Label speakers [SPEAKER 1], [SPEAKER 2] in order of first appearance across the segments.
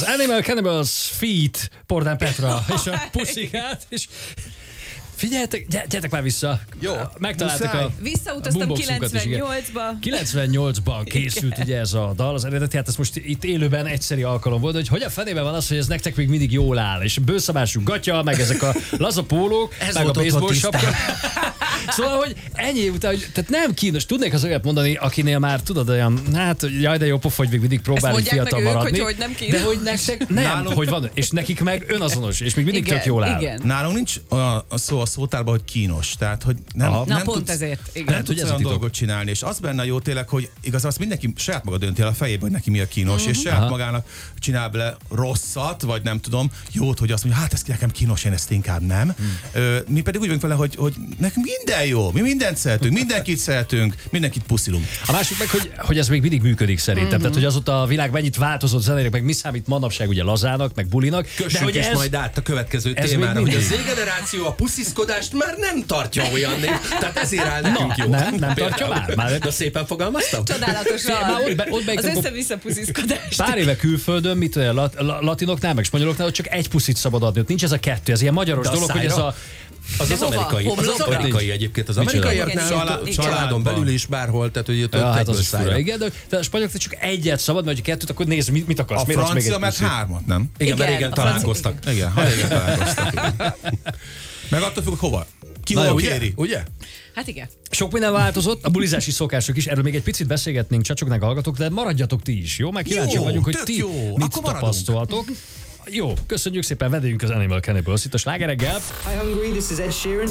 [SPEAKER 1] Animal Cannibals feat. Pordán Petra és a Pussycat, és figyeljetek, gyertek már vissza.
[SPEAKER 2] Jó,
[SPEAKER 1] megtaláltak a
[SPEAKER 3] Visszautaztam 98-ba.
[SPEAKER 1] 98-ban készült ugye ez a dal, az eredeti, hát ez most itt élőben egyszeri alkalom volt, hogy a fenében van az, hogy ez nektek még mindig jól áll, és bőszabású gatya, meg ezek a laza pólók,
[SPEAKER 2] ez
[SPEAKER 1] meg a
[SPEAKER 2] volt
[SPEAKER 1] baseball
[SPEAKER 2] otthon
[SPEAKER 1] sapka. Szóval, hogy ennyi után, hogy tehát nem kínos, tudnék az olyat mondani, akinél már tudod olyan, hát jaj, de jó pofa, hogy még mindig próbálni fiatal maradni.
[SPEAKER 3] Hogy nem kínos.
[SPEAKER 1] De hogy nektek nem, hogy van, és nekik meg önazonos, és még mindig tök jól áll.
[SPEAKER 3] Igen.
[SPEAKER 2] Nálunk nincs a szó a szótárban, hogy kínos. Tehát, hogy nem,
[SPEAKER 1] Aha.
[SPEAKER 2] nem
[SPEAKER 3] pont
[SPEAKER 2] tudsz,
[SPEAKER 3] ezért, igen.
[SPEAKER 2] Nem tudsz
[SPEAKER 1] Ez a
[SPEAKER 2] olyan
[SPEAKER 1] titok.
[SPEAKER 2] dolgot csinálni, és az benne jó tényleg, hogy igazából azt mindenki saját maga dönti el a fejébe, hogy neki mi a kínos, és saját magának csinál bele rosszat, vagy nem tudom, jót, hogy azt mondja, hát ez nekem kínos, én ezt inkább nem. Mi pedig úgy vagyunk vele, hogy nekünk minden jó, mi mindent szeretünk, mindenkit szeretünk, mindenkit puszilunk.
[SPEAKER 1] A másik meg, hogy ez még mindig működik szerintem. Tehát, hogy azóta a világ mennyit változott zenének, meg mi számít manapság ugye lazának, meg bulinak.
[SPEAKER 4] Kössünk
[SPEAKER 1] hogy
[SPEAKER 4] is
[SPEAKER 1] ez,
[SPEAKER 4] majd át a következő
[SPEAKER 1] ez
[SPEAKER 4] témára,
[SPEAKER 1] még
[SPEAKER 4] hogy a
[SPEAKER 1] mindig.
[SPEAKER 4] Z-generáció a pusziszkodást már nem tartja olyanné, tehát ezért áll nekünk jó.
[SPEAKER 1] nem tartja már.
[SPEAKER 4] De szépen fogalmaztam?
[SPEAKER 3] Csodálatos
[SPEAKER 1] Már ott
[SPEAKER 3] az össze-vissza pusziszkodás.
[SPEAKER 1] pár éve külföldön, mit olyan latinoknál, meg spanyoloknál, ott csak egy puszit szabad adni. Ott nincs ez a kettő, ez ilyen magyaros
[SPEAKER 4] De a
[SPEAKER 1] dolog, hogy ez
[SPEAKER 4] szájra?
[SPEAKER 1] a...
[SPEAKER 4] Az az
[SPEAKER 3] hova?
[SPEAKER 4] amerikai. Az az
[SPEAKER 3] Homlokra?
[SPEAKER 4] amerikai egyébként. Az
[SPEAKER 1] Micsoda?
[SPEAKER 4] amerikaiaknál
[SPEAKER 3] Igen.
[SPEAKER 4] családon belül is bárhol, tehát hogy ott
[SPEAKER 1] Ja, hát
[SPEAKER 4] egyből
[SPEAKER 1] az is fura,
[SPEAKER 4] szájra.
[SPEAKER 1] igen, de a spanyoloknak csak egyet szabad, mert ha kettőt, akkor nézd, mit akarsz,
[SPEAKER 2] A
[SPEAKER 1] miért adsz még
[SPEAKER 2] francia
[SPEAKER 1] egy
[SPEAKER 2] meg
[SPEAKER 1] puszit?
[SPEAKER 2] hármat, nem?
[SPEAKER 4] Igen, mert
[SPEAKER 3] Igen,
[SPEAKER 4] régen
[SPEAKER 3] a
[SPEAKER 4] találkoztak.
[SPEAKER 2] Igen, ha régen találkoztak. Igen. Meg attól függ, hova? Ki
[SPEAKER 4] Na,
[SPEAKER 2] hol
[SPEAKER 4] ugye?
[SPEAKER 2] kéri?
[SPEAKER 4] Ugye?
[SPEAKER 3] Hát igen.
[SPEAKER 1] Sok minden változott, a bulizási szokások is, erről még egy picit beszélgetnénk, csacsoknak hallgatók, de maradjatok ti is, jó? Meg kíváncsiak vagyunk, hogy
[SPEAKER 2] tök
[SPEAKER 1] ti
[SPEAKER 2] jó.
[SPEAKER 1] mit
[SPEAKER 2] Akkor maradunk.
[SPEAKER 1] tapasztaltok. Jó, köszönjük szépen, vendégünk az Animal Cannibals, itt a Slágereggel.
[SPEAKER 5] Hi Hungary, this is Ed Sheeran.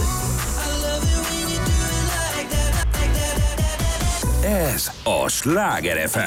[SPEAKER 6] Ez a Sláger FM.